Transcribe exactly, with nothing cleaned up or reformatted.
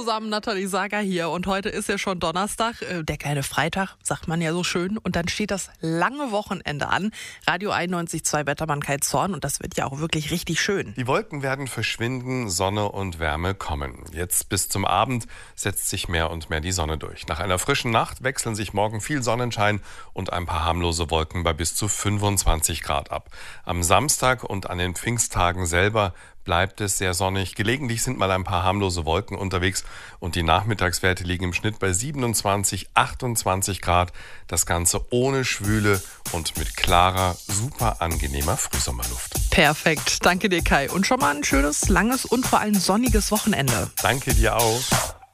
zusammen, Nathalie Sager hier und heute ist ja schon Donnerstag, äh, der kleine Freitag, sagt man ja so schön. Und dann steht das lange Wochenende an. Radio einundneunzig Komma zwei Wettermann Kai Zorn und das wird ja auch wirklich richtig schön. Die Wolken werden verschwinden, Sonne und Wärme kommen. Jetzt bis zum Abend setzt sich mehr und mehr die Sonne durch. Nach einer frischen Nacht wechseln sich morgen viel Sonnenschein und ein paar harmlose Wolken bei bis zu fünfundzwanzig Grad ab. Am Samstag und an den Pfingsttagen selber bleibt es sehr sonnig. Gelegentlich sind mal ein paar harmlose Wolken unterwegs und die Nachmittagswerte liegen im Schnitt bei siebenundzwanzig, achtundzwanzig Grad. Das Ganze ohne Schwüle und mit klarer, super angenehmer Frühsommerluft. Perfekt, danke dir Kai und schon mal ein schönes, langes und vor allem sonniges Wochenende. Danke dir auch.